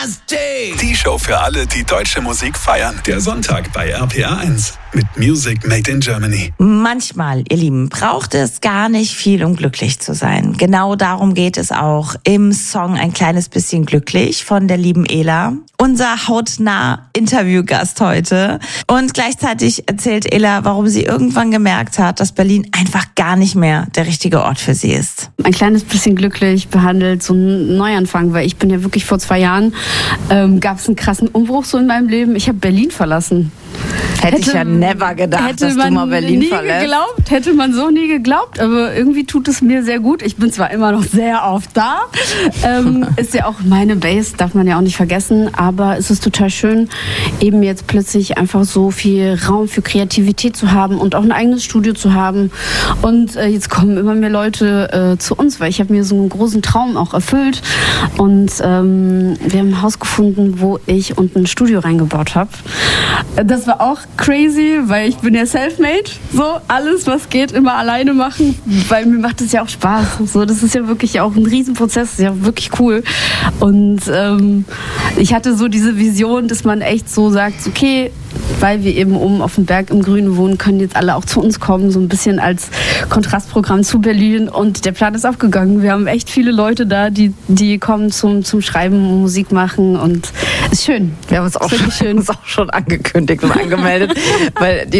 Die Show für alle, die deutsche Musik feiern. Der Sonntag bei RPA 1 mit Music Made in Germany. Manchmal, ihr Lieben, braucht es gar nicht viel, um glücklich zu sein. Genau darum geht es auch im Song Ein kleines bisschen glücklich von der lieben Ela. Unser hautnah Interviewgast heute. Und gleichzeitig erzählt Ela, warum sie irgendwann gemerkt hat, dass Berlin einfach gar nicht mehr der richtige Ort für sie ist. Ein kleines bisschen glücklich behandelt, so einen Neuanfang, weil ich bin ja wirklich vor 2 Jahren, gab es einen krassen Umbruch so in meinem Leben. Ich habe Berlin verlassen. Hätte ich ja never gedacht, dass du mal Berlin verlässt. Hätte man so nie geglaubt, aber irgendwie tut es mir sehr gut. Ich bin zwar immer noch sehr oft da, ist ja auch meine Base, darf man ja auch nicht vergessen, aber es ist total schön, eben jetzt plötzlich einfach so viel Raum für Kreativität zu haben und auch ein eigenes Studio zu haben. Und jetzt kommen immer mehr Leute zu uns, weil ich habe mir so einen großen Traum auch erfüllt. Und wir haben ein Haus gefunden, wo ich unten ein Studio reingebaut habe. Das war auch crazy, weil ich bin ja self-made, so alles, was geht, immer alleine machen, weil mir macht es ja auch Spaß. So, das ist ja wirklich auch ein Riesenprozess, das ist ja wirklich cool. Und ich hatte so diese Vision, dass man echt so sagt, okay, weil wir eben oben auf dem Berg im Grünen wohnen, können jetzt alle auch zu uns kommen, so ein bisschen als Kontrastprogramm zu Berlin. Und der Plan ist aufgegangen. Wir haben echt viele Leute da, die kommen zum Schreiben, Musik machen und ist schön. Wir haben uns auch schon angekündigt und angemeldet, weil die